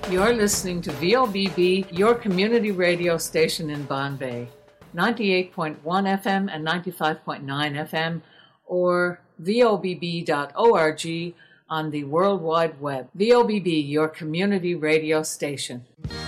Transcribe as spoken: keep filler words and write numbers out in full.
You're listening to V O B B, your community radio station in Bombay, ninety-eight point one F M and ninety-five point nine F M, or V O B B dot org on the World Wide Web. V O B B, your community radio station.